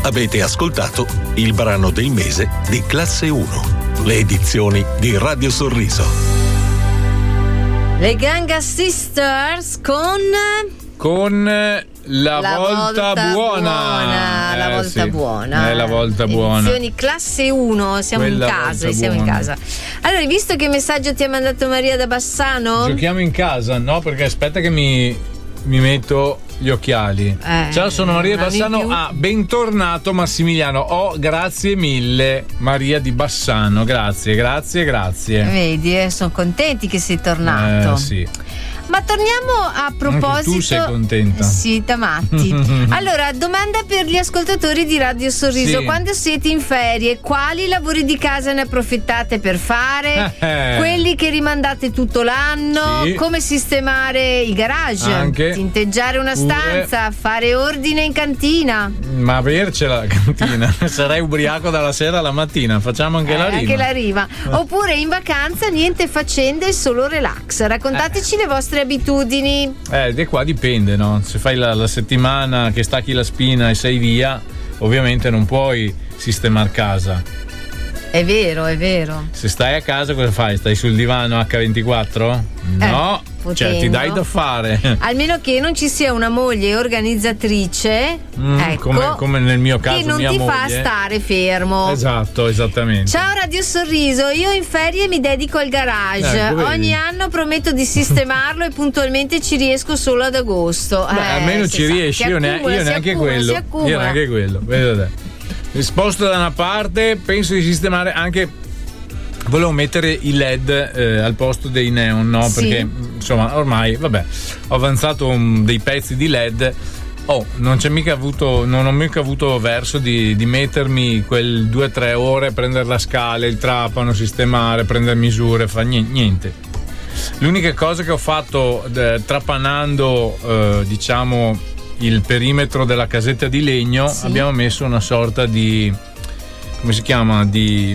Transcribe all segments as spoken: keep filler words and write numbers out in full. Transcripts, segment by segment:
Avete ascoltato il brano del mese di Classe uno, le edizioni di Radio Sorriso. Le Ganga Sisters con con la, la volta, volta buona, buona la eh, volta sì. buona è la volta buona edizioni Classe uno, siamo Quella in casa siamo buona. in casa. Allora, hai visto che messaggio ti ha mandato Maria da Bassano? Giochiamo in casa? No, perché aspetta che mi, mi metto gli occhiali. Eh, Ciao, sono Maria di Bassano. più. Ah, bentornato Massimiliano. Oh, grazie mille Maria di Bassano. Grazie, grazie, grazie. Vedi, eh, sono contenti che sei tornato. Eh, sì. Ma torniamo a proposito. Anche tu sei contenta. Sì, Tamatti. Allora, domanda per gli ascoltatori di Radio Sorriso: sì. Quando siete in ferie, quali lavori di casa ne approfittate per fare? Eh. Quelli che rimandate tutto l'anno? Sì. Come sistemare il garage? Anche. Tinteggiare una Pure. stanza? Fare ordine in cantina? Ma avercela la cantina. Sarei ubriaco dalla sera alla mattina. Facciamo anche Eh, la rima. anche la rima. Oppure in vacanza, niente faccende, solo relax. Raccontateci le vostre abitudini. Eh, di qua dipende, no? Se fai la, la settimana che stacchi la spina e sei via, ovviamente non puoi sistemare casa. È vero, è vero. Se stai a casa cosa fai? Stai sul divano acca ventiquattro? No, eh, cioè ti dai da fare. Almeno che non ci sia una moglie organizzatrice, Mm, ecco, come, come nel mio caso che non mia ti moglie. fa stare fermo. Esatto, esattamente. Ciao Radio Sorriso, io in ferie mi dedico al garage. Ecco, vedi. Ogni anno prometto di sistemarlo e puntualmente ci riesco solo ad agosto. Beh, Eh, almeno si ci sa, riesci, si io, ne- accumula, io si neanche accumula, si quello. accumula. Io neanche quello. Vedete. Mi sposto da una parte, penso di sistemare anche. Volevo mettere i L E D eh, al posto dei neon, no? Sì. Perché insomma ormai, vabbè, ho avanzato um, dei pezzi di L E D. Oh, non c'è mica avuto, non ho mica avuto verso di, di mettermi quel due o tre ore, prendere la scala, il trapano, sistemare, prendere misure, fa niente. niente. L'unica cosa che ho fatto eh, trapanando, eh, diciamo, il perimetro della casetta di legno, sì. abbiamo messo una sorta di, come si chiama, di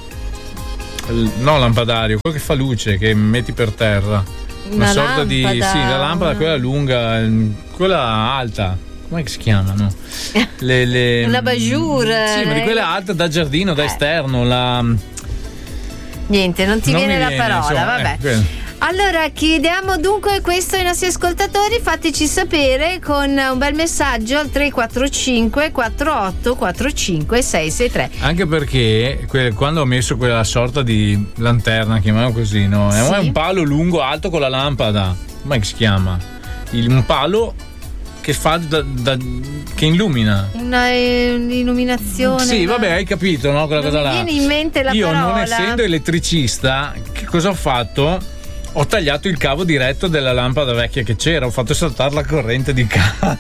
no lampadario, quello che fa luce, che metti per terra, una, una sorta lampada. di sì, la lampada, quella lunga, quella alta, come si chiamano? Le, le, una bajour. Sì, ma di quella alta da giardino, da eh. esterno, la niente, non ti non viene mi la viene, parola, insomma, vabbè. Eh, Allora, chiediamo dunque questo ai nostri ascoltatori, fateci sapere con un bel messaggio al tre quattro cinque quattro otto quattro cinque sei sei tre. Anche perché que- quando ho messo quella sorta di lanterna, chiamiamo così, no? È Sì. un palo lungo alto con la lampada, come si chiama? Il, un palo che fa da, da, che illumina. Una eh, illuminazione. Sì, no? vabbè, hai capito, no? Quella Non cosa mi là. viene in mente la Io, parola. non essendo elettricista, che cosa ho fatto? Ho tagliato il cavo diretto della lampada vecchia che c'era, ho fatto saltare la corrente di casa.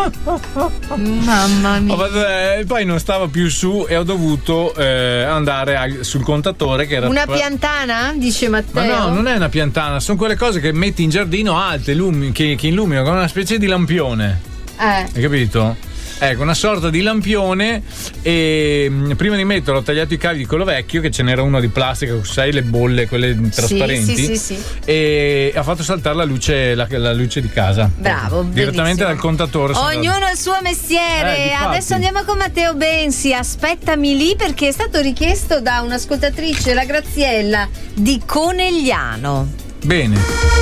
Mamma mia. Ho fatto, eh, poi non stava più su e ho dovuto eh, andare a, sul contatore che era Una piantana? Dice Matteo. Ma no, non è una piantana, sono quelle cose che metti in giardino alte, lumi, che, che illuminano con una specie di lampione. Eh. Hai capito? Ecco, una sorta di lampione. E mh, prima di metterlo ho tagliato i cavi di quello vecchio, che ce n'era uno di plastica, sai, le bolle, quelle trasparenti. Sì, sì, sì, sì. E ha fatto saltare la luce, la, la luce di casa. Bravo, direttamente bellissimo. dal contatore. Ognuno il suo mestiere. Eh, difatti. Adesso andiamo con Matteo Bensi. Aspettami lì, perché è stato richiesto da un'ascoltatrice, la Graziella di Conegliano. Bene.